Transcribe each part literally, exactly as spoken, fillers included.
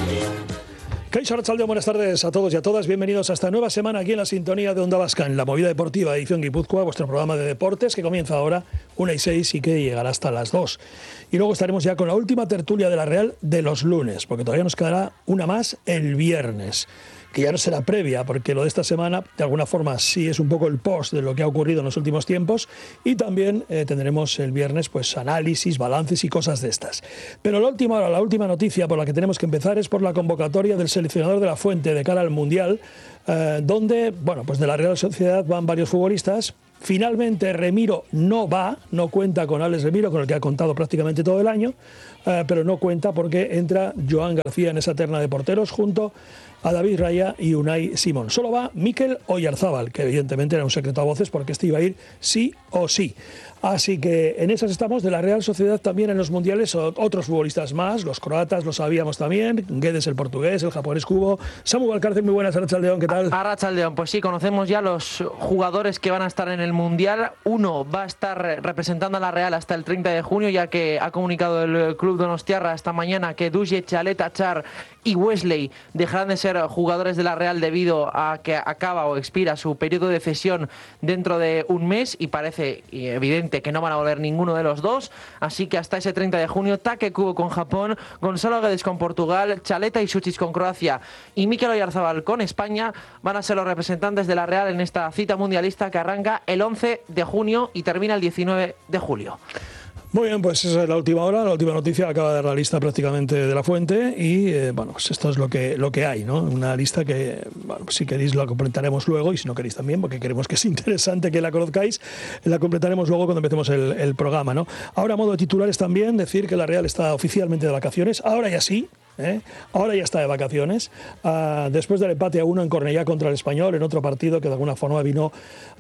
Kaixo Arratsaldeon, buenas tardes a todos y a todas. Bienvenidos a esta nueva semana aquí en la sintonía de Onda Vasca, en la Movida Deportiva Edición Guipúzcoa, vuestro programa de deportes que comienza ahora una y seis y que llegará hasta las dos. Y luego estaremos ya con la última tertulia de la Real de los lunes, porque todavía nos quedará una más el viernes, que ya no será previa, porque lo de esta semana de alguna forma sí es un poco el post de lo que ha ocurrido en los últimos tiempos, y también eh, tendremos el viernes pues análisis, balances y cosas de estas. Pero la última hora, la última noticia por la que tenemos que empezar es por la convocatoria del seleccionador de la Fuente de cara al Mundial, eh, donde, bueno, pues de la Real Sociedad van varios futbolistas. Finalmente Remiro no va, no cuenta con Alex Remiro, con el que ha contado prácticamente todo el año, eh, pero no cuenta porque entra Joan García en esa terna de porteros junto a David Raya y Unai Simón. Solo va Mikel Oyarzábal, que evidentemente era un secreto a voces porque este iba a ir sí o sí. Así que en esas estamos. De la Real Sociedad también en los mundiales otros futbolistas más, los croatas lo sabíamos también, Guedes el portugués, el japonés Kubo, Samu Valcárcel, muy buenas, Arratsaldeon, ¿qué tal? Arratsaldeon, pues sí, conocemos ya los jugadores que van a estar en el mundial. Uno va a estar representando a la Real hasta el treinta de junio, ya que ha comunicado el club donostiarra esta mañana que Duje, Chaleta, Char y Wesley dejarán de ser jugadores de la Real debido a que acaba o expira su periodo de cesión dentro de un mes, y parece evidente que no van a volver ninguno de los dos, así que hasta ese treinta de junio Take Kubo con Japón, Gonzalo Guedes con Portugal, Chaleta y Suchis con Croacia y Mikel Oyarzábal con España van a ser los representantes de la Real en esta cita mundialista que arranca el once de junio y termina el diecinueve de julio. Muy bien, pues esa es la última hora, la última noticia. Acaba de dar la lista prácticamente de la Fuente y eh, bueno, pues esto es lo que, lo que hay, ¿no? Una lista que, bueno, pues si queréis la completaremos luego, y si no queréis también, porque queremos que es interesante que la conozcáis, la completaremos luego cuando empecemos el, el programa, ¿no? Ahora, a modo de titulares también, decir que la Real está oficialmente de vacaciones, ahora ya sí. ¿Eh? Ahora ya está de vacaciones, uh, después del empate a uno en Cornellá contra el Español, en otro partido que de alguna forma vino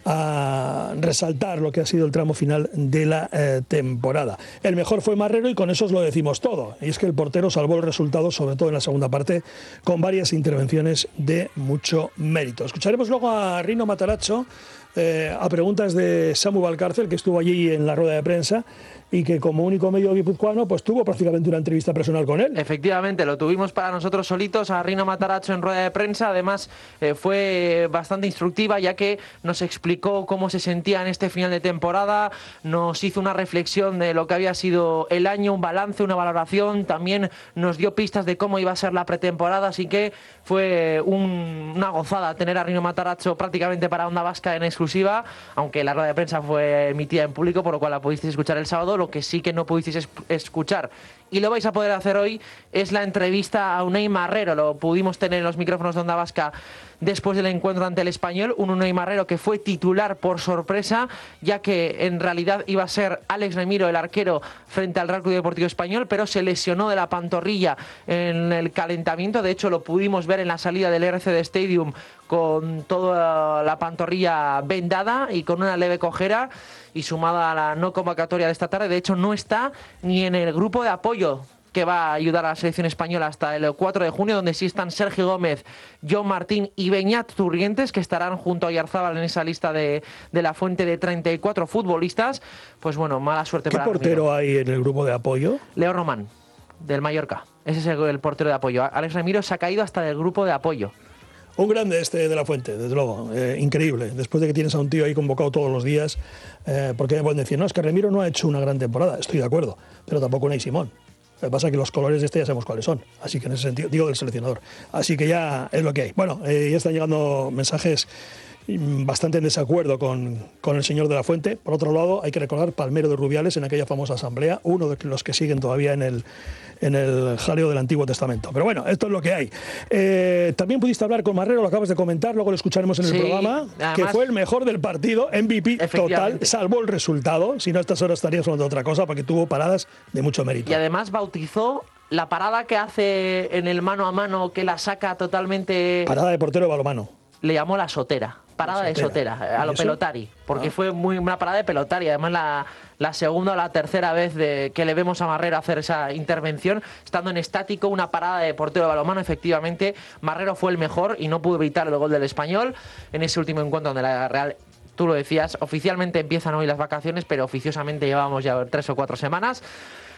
a resaltar lo que ha sido el tramo final de la eh, temporada. El mejor fue Marrero y con eso os lo decimos todo, y es que el portero salvó el resultado, sobre todo en la segunda parte, con varias intervenciones de mucho mérito. Escucharemos luego a Rino Matarazzo eh, a preguntas de Samu Valcárcel, que estuvo allí en la rueda de prensa y que como único medio guipuzcoano pues tuvo prácticamente una entrevista personal con él. Efectivamente, lo tuvimos para nosotros solitos a Rino Matarazzo en rueda de prensa. Además eh, fue bastante instructiva, ya que nos explicó cómo se sentía en este final de temporada, nos hizo una reflexión de lo que había sido el año, un balance, una valoración, también nos dio pistas de cómo iba a ser la pretemporada, así que fue un, una gozada tener a Rino Matarazzo prácticamente para Onda Vasca en exclusiva, aunque la rueda de prensa fue emitida en público, por lo cual la pudisteis escuchar el sábado. Lo que sí que no pudisteis escuchar y lo vais a poder hacer hoy es la entrevista a Unai Marrero. Lo pudimos tener en los micrófonos de Onda Vasca después del encuentro ante el Español, un Unai Marrero que fue titular por sorpresa, ya que en realidad iba a ser Alex Remiro el arquero frente al Real Club Deportivo Español, pero se lesionó de la pantorrilla en el calentamiento. De hecho, lo pudimos ver en la salida del R C D Stadium con toda la pantorrilla vendada y con una leve cojera, y sumada a la no convocatoria de esta tarde, de hecho no está ni en el grupo de apoyo que va a ayudar a la selección española hasta el cuatro de junio, donde sí están Sergio Gómez, John Martín y Beñat Turrientes, que estarán junto a Oyarzábal en esa lista de, de la Fuente de treinta y cuatro futbolistas. Pues bueno, mala suerte para... ¿Qué portero hay en el grupo de apoyo? Leo Román, del Mallorca. Ese es el, el portero de apoyo. Alex Remiro se ha caído hasta del grupo de apoyo. Un grande este de la Fuente, desde luego, eh, increíble. Después de que tienes a un tío ahí convocado todos los días, eh, porque me pueden decir, no, es que Remiro no ha hecho una gran temporada, estoy de acuerdo, pero tampoco Unai Simón. Lo que pasa es que los colores de este ya sabemos cuáles son, así que en ese sentido, digo del seleccionador, así que ya es lo que hay. Bueno, eh, ya están llegando mensajes bastante en desacuerdo con, con el señor de la Fuente. Por otro lado, hay que recordar Palmero de Rubiales en aquella famosa asamblea, uno de los que siguen todavía en el, en el jaleo del Antiguo Testamento. Pero bueno, esto es lo que hay. Eh, también pudiste hablar con Marrero, lo acabas de comentar, luego lo escucharemos en el sí, programa, además, que fue el mejor del partido, M V P total, salvó el resultado. Si no, a estas horas estaríamos hablando de otra cosa, porque tuvo paradas de mucho mérito. Y además bautizó la parada que hace en el mano a mano, que la saca totalmente... Parada de portero de balonmano. Le llamó la sotera. Parada de sotera, a lo pelotari, porque ah. fue muy una parada de pelotari. Además, la, la segunda o la tercera vez de que le vemos a Marrero hacer esa intervención, estando en estático, una parada de portero de balonmano. Efectivamente, Marrero fue el mejor y no pudo evitar el gol del Español en ese último encuentro donde la Real, tú lo decías, oficialmente empiezan hoy las vacaciones, pero oficiosamente llevamos ya tres o cuatro semanas.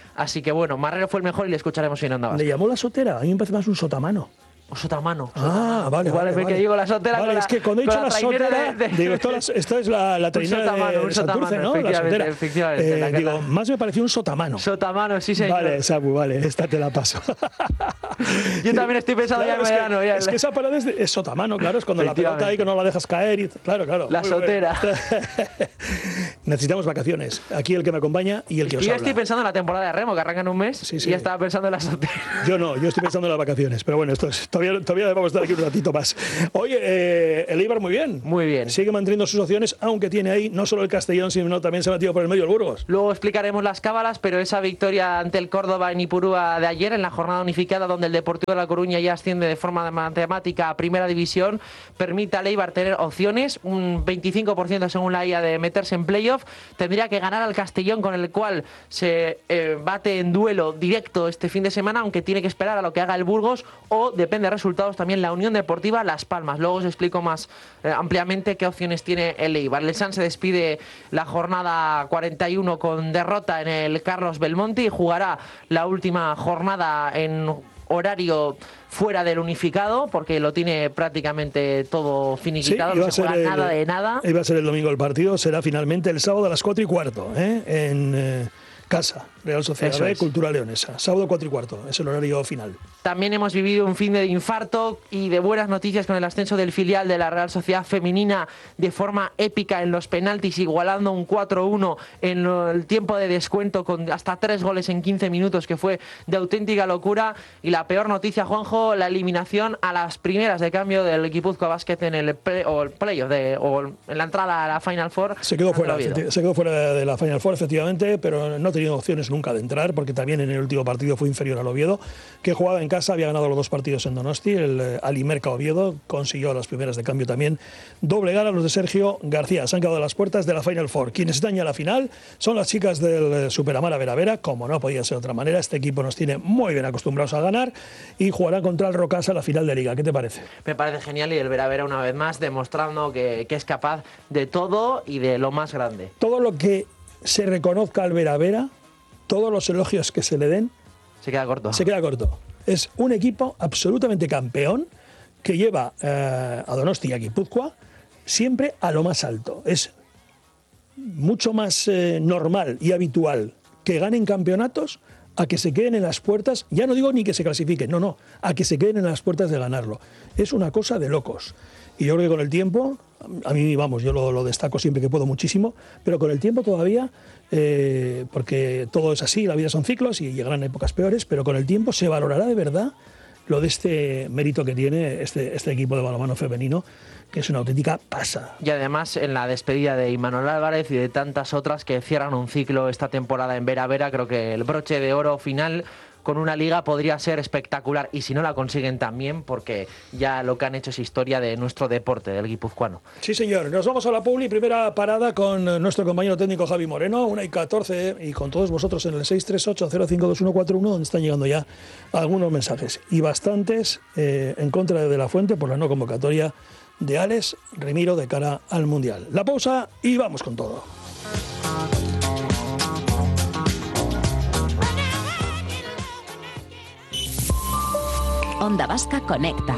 Así que bueno, Marrero fue el mejor y le escucharemos en Onda Vasca. ¿Le llamó la sotera? A mí me parece más un sotamano. O sotamano. Ah, vale, Igual vale, es que vale. digo la sotera. Vale, con la, es que cuando he dicho la la sotera, de, de... digo, esto, las, esto es la, la trainera sotamano, de, un de Santurce, sotamano, ¿no? La sotera. efectivamente, Eh, la digo, la... más me pareció un sotamano. Sotamano, sí, señor. Vale, Sabu, vale, esta te la paso. Yo también estoy pensando claro, ya en verano. Es que, Ya. es que esa palabra es, de, es sotamano, claro, es cuando la pelota ahí que no la dejas caer. Y, claro, claro. La sotera. Necesitamos vacaciones. Aquí el que me acompaña y el que os Yo habla. estoy pensando en la temporada de remo, que arranca en un mes, sí, sí. y ya estaba pensando en la sotera. Yo no, yo estoy pensando en las vacaciones. Pero bueno, esto es, todavía, todavía vamos a estar aquí un ratito más. Oye, eh, el Eibar muy bien. Muy bien. Sigue manteniendo sus opciones, aunque tiene ahí no solo el Castellón, sino también se ha metido por el medio el Burgos. Luego explicaremos las cábalas, pero esa victoria ante el Córdoba en Ipurúa de ayer, en la jornada unificada, donde el Deportivo de La Coruña ya asciende de forma matemática a Primera División, permite al Eibar tener opciones, un veinticinco por ciento según la I A de meterse en playoff. Tendría que ganar al Castellón, con el cual se eh, bate en duelo directo este fin de semana, aunque tiene que esperar a lo que haga el Burgos, o depende de resultados también la Unión Deportiva Las Palmas. Luego os explico más eh, ampliamente qué opciones tiene el Eibar. El San se despide la jornada cuarenta y uno con derrota en el Carlos Belmonte y jugará la última jornada en horario fuera del unificado, porque lo tiene prácticamente todo finiquitado, sí, no se juega el, nada de nada. Iba a ser el domingo el partido, será finalmente el sábado a las cuatro y cuarto, ¿eh? en eh, casa, Real Sociedad Eso B, es. Cultura Leonesa. Sábado cuatro y cuarto, es el horario final. También hemos vivido un fin de infarto y de buenas noticias con el ascenso del filial de la Real Sociedad Femenina de forma épica en los penaltis, igualando un cuatro uno en el tiempo de descuento con hasta tres goles en quince minutos, que fue de auténtica locura. Y la peor noticia, Juanjo, la eliminación a las primeras de cambio del Guipúzcoa Basket en el play, o el playoff de, o en la entrada a la Final Four. Se quedó, fuera, se quedó fuera de la Final Four, efectivamente, pero no ha tenido opciones nunca de entrar, porque también en el último partido fue inferior al Oviedo, que jugaba en casa, había ganado los dos partidos en Donosti. El eh, Alimerca Oviedo consiguió a las primeras de cambio también doblegar a los de Sergio García. Se han quedado a las puertas de la Final Four. Quienes están ya a la final son las chicas del eh, Superamara Vera Vera, como no podía ser de otra manera. Este equipo nos tiene muy bien acostumbrados a ganar y jugará contra el Rocasa la final de Liga. ¿Qué te parece? Me parece genial, y el Vera Vera una vez más demostrando que, que es capaz de todo y de lo más grande. Todo lo que se reconozca al Vera Vera, todos los elogios que se le den, se queda corto. Se queda corto. Es un equipo absolutamente campeón que lleva eh, a Donosti y a Guipúzcoa siempre a lo más alto. Es mucho más eh, normal y habitual que ganen campeonatos a que se queden en las puertas, ya no digo ni que se clasifiquen, no, no, a que se queden en las puertas de ganarlo. Es una cosa de locos. Y yo creo que con el tiempo, a mí, vamos, yo lo, lo destaco siempre que puedo muchísimo, pero con el tiempo todavía, eh, porque todo es así, la vida son ciclos y llegarán épocas peores, pero con el tiempo se valorará de verdad lo de este mérito que tiene este, este equipo de balonmano femenino, que es una auténtica pasada. Y además en la despedida de Imanol Álvarez y de tantas otras que cierran un ciclo esta temporada en Vera Vera, creo que el broche de oro final con una liga podría ser espectacular, y si no la consiguen también, porque ya lo que han hecho es historia de nuestro deporte, del guipuzcoano. Sí, señor. Nos vamos a la publi, primera parada con nuestro compañero técnico Javi Moreno, una y catorce, y con todos vosotros en el seis tres ocho cero cinco dos uno cuatro uno, donde están llegando ya algunos mensajes, y bastantes eh, en contra de De La Fuente por la no convocatoria de Alex Remiro de cara al Mundial. La pausa y vamos con todo. Onda Vasca Conecta.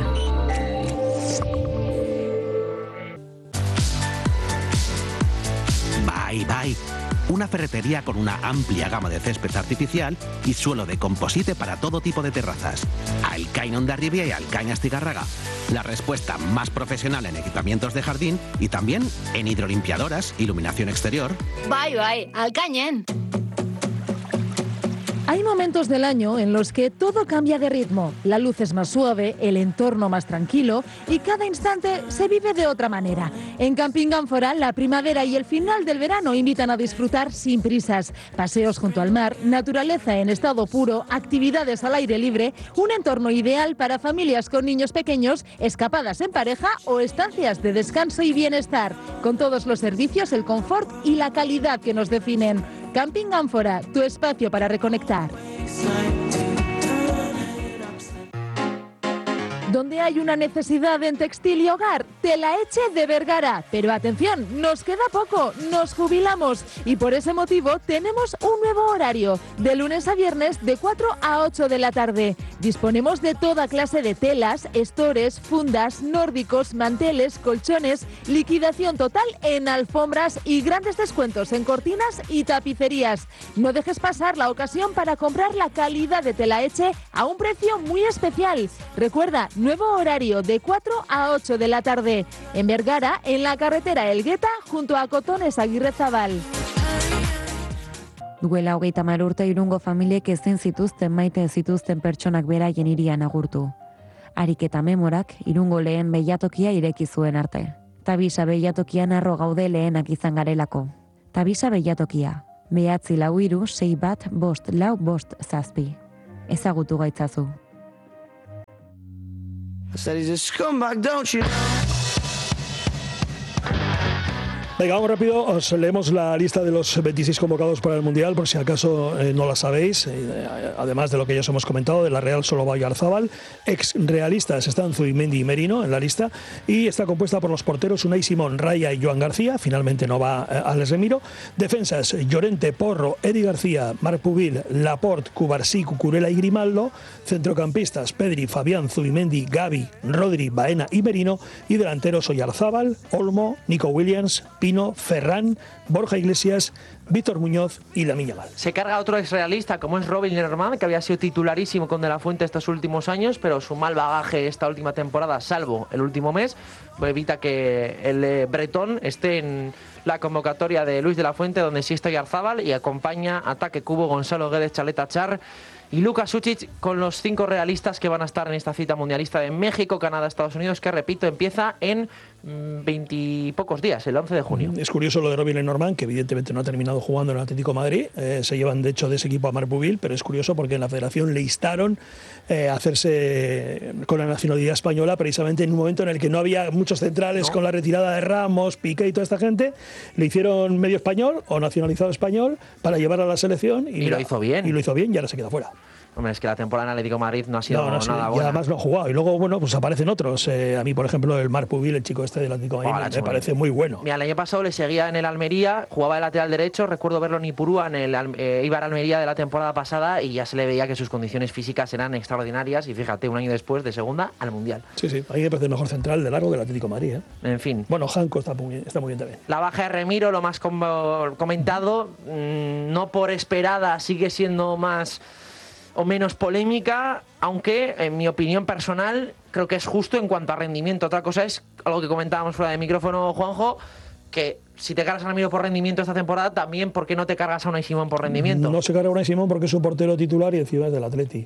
Bye Bye, una ferretería con una amplia gama de césped artificial y suelo de composite para todo tipo de terrazas. Alcain Hondarribia y Alcain Astigarraga, la respuesta más profesional en equipamientos de jardín y también en hidrolimpiadoras, iluminación exterior. Bye Bye, Alcañen. Hay momentos del año en los que todo cambia de ritmo. La luz es más suave, el entorno más tranquilo y cada instante se vive de otra manera. En Camping Ánfora, la primavera y el final del verano invitan a disfrutar sin prisas. Paseos junto al mar, naturaleza en estado puro, actividades al aire libre, un entorno ideal para familias con niños pequeños, escapadas en pareja o estancias de descanso y bienestar, con todos los servicios, el confort y la calidad que nos definen. Camping Ánfora, tu espacio para reconectar. Donde hay una necesidad en textil y hogar, Telaeche de Vergara. Pero atención, nos queda poco, nos jubilamos y por ese motivo tenemos un nuevo horario, de lunes a viernes de cuatro a ocho de la tarde. Disponemos de toda clase de telas, estores, fundas, nórdicos, manteles, colchones, liquidación total en alfombras y grandes descuentos en cortinas y tapicerías. No dejes pasar la ocasión para comprar la calidad de Telaeche a un precio muy especial. Recuerda, nuevo horario de cuatro a ocho de la tarde. En Vergara, en la carretera Elgueta, junto a Cotones Aguirrezabal. Duela hogeita hamar urte Irungo familiek ezin zituzten maite zituzten pertsonak beraien hirian agurtu. Ariketa memorak Irungo lehen beilatokia ireki zuen arte. Tabisa beilatokian harro gaude lehenak izan garelako. Tabisa beilatokia, behatzi lau hiru, sei bat, bost, lau, bost, zazpi. Ezagutu gaitzazu. Venga, vamos rápido, os leemos la lista de los veintiséis convocados para el Mundial, por si acaso eh, no la sabéis, eh, además de lo que ya os hemos comentado, de la Real solo va Oyarzábal. Ex realistas están Zubimendi y Merino en la lista, y está compuesta por los porteros Unai Simón, Raya y Joan García, finalmente no va eh, Alex Remiro. Defensas, Llorente, Porro, Edi García, Marc Pubil, Laporte, Cubarsí, Cucurella y Grimaldo. Centrocampistas, Pedri, Fabián, Zubimendi, Gavi, Rodri, Baena y Merino. Y delanteros, Oyarzábal, Olmo, Nico Williams, Pino, Ferran, Borja Iglesias, Víctor Muñoz y Lamine Yamal. Se carga otro exrealista como es Robin Lenormand, que había sido titularísimo con De La Fuente estos últimos años, pero su mal bagaje esta última temporada, salvo el último mes, pues evita que el eh, bretón esté en la convocatoria de Luis De La Fuente, donde sí está Oyarzábal y acompaña Ataque Cubo, Gonzalo Guedes, Chaleta Char y Luka Sučić, con los cinco realistas que van a estar en esta cita mundialista de México, Canadá, Estados Unidos, que repito, empieza en veintipocos días, el once de junio. Es curioso lo de Robin Lenormand, que evidentemente no ha terminado jugando en el Atlético de Madrid. Eh, se llevan de hecho de ese equipo a Marc Pubil, pero es curioso porque en la federación le instaron eh, a hacerse con la nacionalidad española, precisamente en un momento en el que no había muchos centrales, no. Con la retirada de Ramos, Piqué y toda esta gente. Le hicieron medio español o nacionalizado español para llevar a la selección. Y, y mira, lo hizo bien. Y lo hizo bien y ahora se queda fuera. Hombre, es que la temporada en Atlético de Madrid no ha sido no, no, nada sí, buena. Y además lo ha jugado. Y luego, bueno, pues aparecen otros. Eh, a mí, por ejemplo, el Marc Pubil, el chico este del Atlético de Madrid, oh, me parece muy bueno. Mira, el año pasado le seguía en el Almería, jugaba de lateral derecho. Recuerdo verlo en Ipurúa, en el eh, Eibar Almería de la temporada pasada, y ya se le veía que sus condiciones físicas eran extraordinarias. Y fíjate, un año después, de segunda al Mundial. Sí, sí. A mí me parece el mejor central de largo del Atlético de Madrid. ¿eh? En fin. Bueno, Janko está muy, está muy bien también. La baja de Remiro, lo más com comentado, mmm, no por esperada, sigue siendo más o menos polémica, aunque en mi opinión personal creo que es justo en cuanto a rendimiento. Otra cosa es algo que comentábamos fuera de micrófono, Juanjo, que si te cargas a Remiro por rendimiento esta temporada, también ¿por qué no te cargas a Unai Simón por rendimiento? No se carga a Unai Simón porque es un portero titular y encima es del Atleti.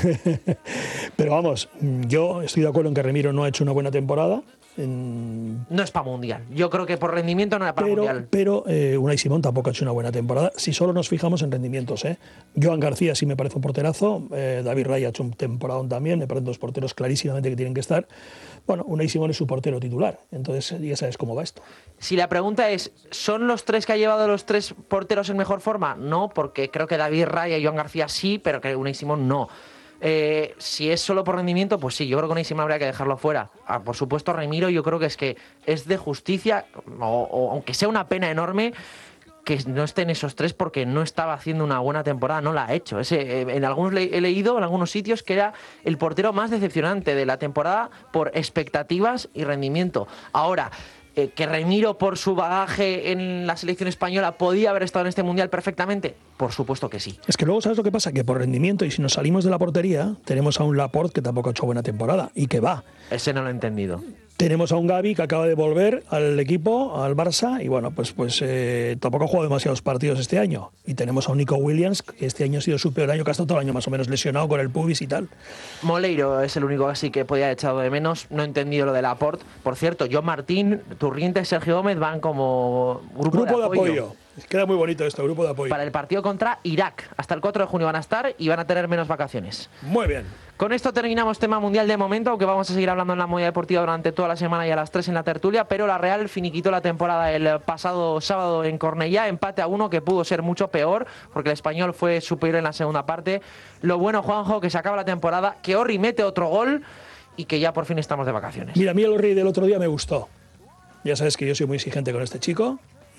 Pero vamos, yo estoy de acuerdo en que Remiro no ha hecho una buena temporada. En... No es para Mundial. Yo creo que por rendimiento no era para pero, Mundial. Pero eh, Unai Simón tampoco ha hecho una buena temporada. Si solo nos fijamos en rendimientos, ¿eh? Joan García sí me parece un porterazo. Eh, David Raya ha hecho un temporadón también. Me parecen dos porteros clarísimamente que tienen que estar. Bueno, Unai Simón es su portero titular. Entonces ya sabes cómo va esto. Si la pregunta es, ¿son los tres que ha llevado los tres porteros en mejor forma? No, porque creo que David Raya y Joan García sí, pero que Unai Simón no. Eh, si es solo por rendimiento, pues sí, yo creo que Unai Simón habría que dejarlo fuera. Ah, por supuesto, Remiro, yo creo que es que es de justicia, o, o aunque sea una pena enorme, que no estén esos tres porque no estaba haciendo una buena temporada, no la ha hecho. Ese, eh, en algunos le, he leído, en algunos sitios, que era el portero más decepcionante de la temporada por expectativas y rendimiento. Ahora, eh, que Remiro, por su bagaje en la selección española, podía haber estado en este Mundial perfectamente, por supuesto que sí. Es que luego, ¿sabes lo que pasa? Que por rendimiento, y si nos salimos de la portería, tenemos a un Laporte que tampoco ha hecho buena temporada y que va. Ese no lo he entendido. Tenemos a un Gavi que acaba de volver al equipo, al Barça, y bueno, pues, pues eh, tampoco ha jugado demasiados partidos este año. Y tenemos a un Nico Williams, que este año ha sido su peor año, que ha estado todo el año más o menos lesionado con el pubis y tal. Moleiro es el único así que podía haber echado de menos. No he entendido lo de Laporte. Por cierto, John Martín, Turriente y Sergio Gómez van como grupo, grupo de apoyo. De apoyo. Queda muy bonito esto, grupo de apoyo. Para el partido contra Irak. Hasta el cuatro de junio van a estar y van a tener menos vacaciones. Muy bien. Con esto terminamos tema mundial de momento, aunque vamos a seguir hablando en la Movida Deportiva durante toda la semana y a las tres en la tertulia, pero la Real finiquitó la temporada el pasado sábado en Cornellá, empate a uno que pudo ser mucho peor, porque el Español fue superior en la segunda parte. Lo bueno, Juanjo, que se acaba la temporada, que Orri mete otro gol y que ya por fin estamos de vacaciones. Mira, a mí el Orri del otro día me gustó. Ya sabes que yo soy muy exigente con este chico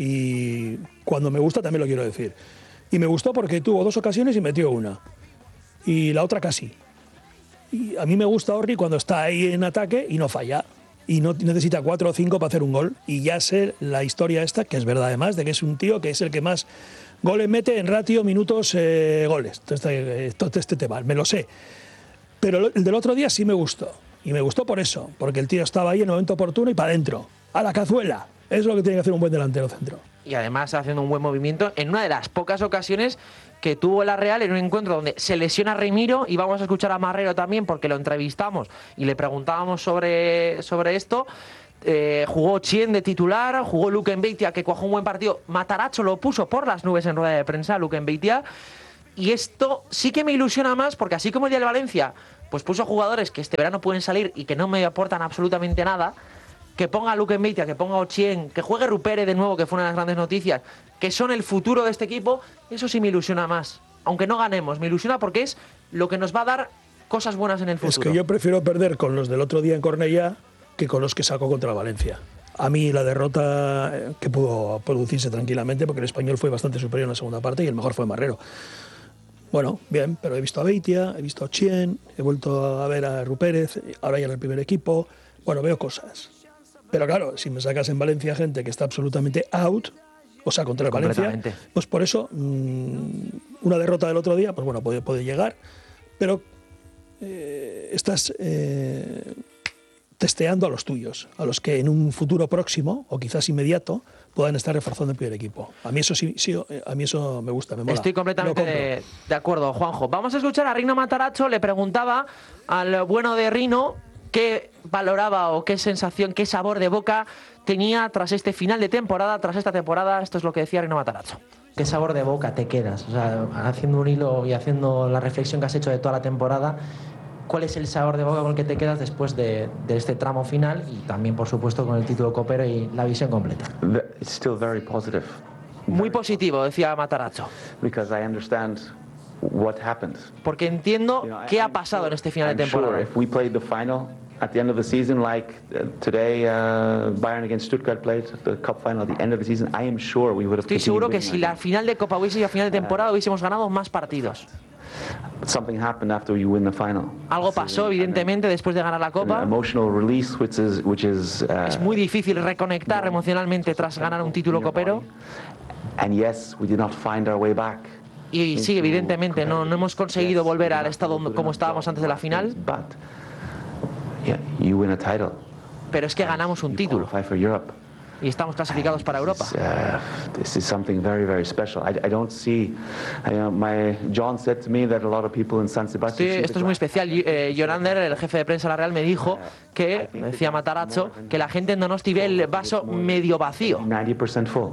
y cuando me gusta también lo quiero decir. Y me gustó porque tuvo dos ocasiones y metió una. Y la otra casi. Y a mí me gusta Orri cuando está ahí en ataque y no falla. Y no necesita cuatro o cinco para hacer un gol. Y ya sé la historia esta, que es verdad además, de que es un tío que es el que más goles mete en ratio, minutos, eh, goles. Este, este, este tema, me lo sé. Pero el del otro día sí me gustó. Y me gustó por eso, porque el tío estaba ahí en el momento oportuno y para adentro. A la cazuela. Es lo que tiene que hacer un buen delantero centro. Y además haciendo un buen movimiento en una de las pocas ocasiones que tuvo la Real en un encuentro donde se lesiona Remiro, y vamos a escuchar a Marrero también porque lo entrevistamos y le preguntábamos sobre, sobre esto. Eh, jugó Chien de titular, jugó Luque Mbeitia, que cuajó un buen partido. Matarazzo lo puso por las nubes en rueda de prensa, Luque Mbeitia. Y esto sí que me ilusiona más porque así como el día del Valencia pues puso jugadores que este verano pueden salir y que no me aportan absolutamente nada, que ponga a Luque Mbeitia, que ponga a Ochien, que juegue Rupere de nuevo, que fue una de las grandes noticias, que son el futuro de este equipo, eso sí me ilusiona más. Aunque no ganemos, me ilusiona porque es lo que nos va a dar cosas buenas en el futuro. Es que yo prefiero perder con los del otro día en Cornellá que con los que sacó contra Valencia. A mí la derrota que pudo producirse tranquilamente, porque el Español fue bastante superior en la segunda parte y el mejor fue Marrero. Bueno, bien, pero he visto a Beitia, he visto a Ochien, he vuelto a ver a Rupérez, ahora ya en el primer equipo. Bueno, veo cosas. Pero claro, si me sacas en Valencia gente que está absolutamente out, o sea, contra el Valencia, pues por eso mmm, una derrota del otro día, pues bueno, puede, puede llegar, pero eh, estás eh, testeando a los tuyos, a los que en un futuro próximo, o quizás inmediato, puedan estar reforzando el primer equipo. A mí eso sí, sí a mí eso me gusta, me mola. Estoy completamente de, de acuerdo, Juanjo. Vamos a escuchar a Rino Matarazzo. Le preguntaba al bueno de Rino qué valoraba o qué sensación, qué sabor de boca tenía tras este final de temporada, tras esta temporada. Esto es lo que decía Rino Matarazzo. ¿Qué sabor de boca te quedas? O sea, haciendo un hilo y haciendo la reflexión que has hecho de toda la temporada, ¿cuál es el sabor de boca con el que te quedas después de, de este tramo final y también, por supuesto, con el título copero y la visión completa? It's still very positive. Muy positivo, decía Matarazzo. Because I understand what happened. Porque entiendo qué ha pasado en este final de temporada. Sure, if we played the final at the end of the season, like uh, today, uh, Bayern against Stuttgart played the cup final at the end of the season, I am sure we would have. Estoy seguro que si la final de Copa hubiese sido a final de temporada hubiésemos ganado más partidos. Something happened after you win the final. Algo pasó, evidentemente, después de ganar la Copa. Emotional release, which is, which is, uh, es muy difícil reconectar emocionalmente tras ganar un título copero. And yes, we did not find our way back. Y sí, evidentemente, no, no hemos conseguido volver al estado como estábamos antes de la final. Yeah, you win a title. Pero es que ganamos un título. Y estamos clasificados para Europa. Uh, this is something very, very special. I, I don't see. I, uh, my John said to me that a lot of people in San Sebastián. Sí, esto es muy especial. Eh, Jon Ander, el jefe de prensa de la Real, me dijo que, decía Matarazzo, que la gente en Donosti ve el vaso medio vacío. ninety percent full.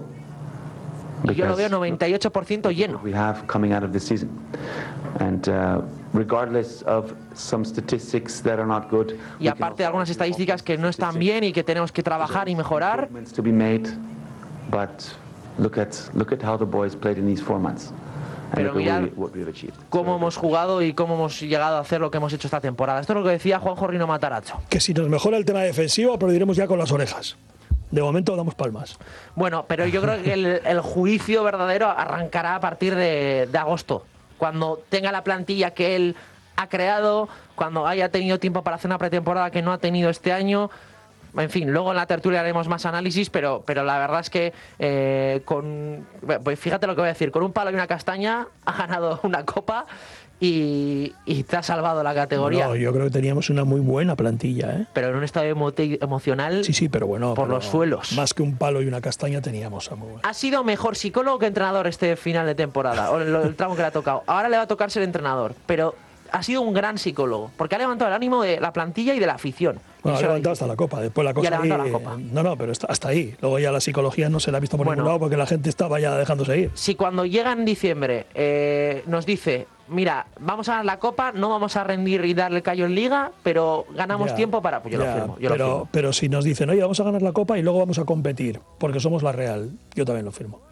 Y yo lo veo noventa y ocho por ciento lleno. We have coming out of this season, and uh, regardless of some statistics that are not good. Y aparte de algunas estadísticas que no están bien y que tenemos que trabajar y mejorar. To be made, but look at look at how the boys played in these four months. Pero mirad cómo hemos jugado y cómo hemos llegado a hacer lo que hemos hecho esta temporada. Esto es lo que decía Juanjo Rino Matarazzo. Que si nos mejora el tema defensivo, aplaudiremos ya con las orejas. De momento damos palmas. Bueno, pero yo creo que el, el juicio verdadero arrancará a partir de, de agosto, cuando tenga la plantilla que él ha creado, cuando haya tenido tiempo para hacer una pretemporada que no ha tenido este año. En fin, luego en la tertulia haremos más análisis, pero, pero la verdad es que eh, con, pues fíjate lo que voy a decir, con un palo y una castaña ha ganado una copa y, y te ha salvado la categoría. No, yo creo que teníamos una muy buena plantilla, ¿eh? Pero en un estado emo emocional sí, sí, pero bueno, por pero los suelos. Más que un palo y una castaña teníamos. Muy bueno. Ha sido mejor psicólogo que entrenador este final de temporada, o el, el tramo que le ha tocado. Ahora le va a tocar ser entrenador, pero ha sido un gran psicólogo, porque ha levantado el ánimo de la plantilla y de la afición. Bueno, ha levantado hasta la copa, después la cosa ahí, la copa. No, no, pero hasta ahí. Luego ya la psicología no se la ha visto por bueno, ningún lado porque la gente estaba ya dejándose ir. Si cuando llega en diciembre eh, nos dice, mira, vamos a ganar la copa, no vamos a rendir y darle callo en liga, pero ganamos ya, tiempo para... Pues yo, ya, lo firmo, yo pero, lo firmo. Pero si nos dicen, oye, vamos a ganar la copa y luego vamos a competir, porque somos la Real, yo también lo firmo.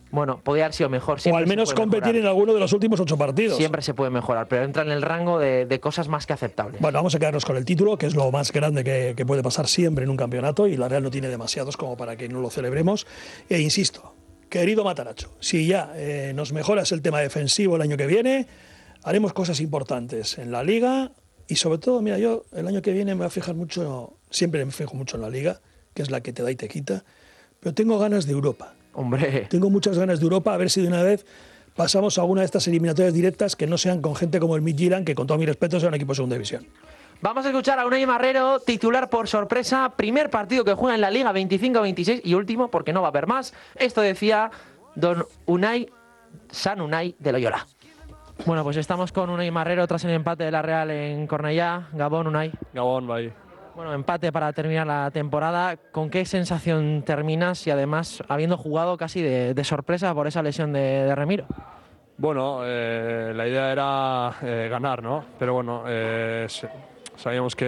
Bueno, podría haber sido mejor. O al menos competir mejorar. en alguno de los últimos ocho partidos. Siempre se puede mejorar, pero entra en el rango de, de cosas más que aceptables. Bueno, vamos a quedarnos con el título, que es lo más grande que, que puede pasar siempre en un campeonato, y la Real no tiene demasiados como para que no lo celebremos. E insisto, querido Matarazzo, si ya eh, nos mejoras el tema defensivo el año que viene, haremos cosas importantes en la Liga, y sobre todo, mira, yo el año que viene me voy a fijar mucho, siempre me fijo mucho en la Liga, que es la que te da y te quita, pero tengo ganas de Europa. Hombre. Tengo muchas ganas de Europa, a ver si de una vez pasamos a alguna de estas eliminatorias directas que no sean con gente como el Midtjylland, que con todo mi respeto sea un equipo de segunda división. Vamos a escuchar a Unai Marrero, titular por sorpresa, primer partido que juega en la Liga veinticinco veintiséis y último porque no va a haber más. Esto decía don Unai, San Unai de Loyola. Bueno, pues estamos con Unai Marrero tras el empate de la Real en Cornellá. Gabón, Unai. Gabón, bye. Bueno, empate para terminar la temporada. ¿Con qué sensación terminas y además habiendo jugado casi de, de sorpresa por esa lesión de, de Remiro? Bueno, eh, la idea era eh, ganar, ¿no? Pero bueno, eh, sabíamos que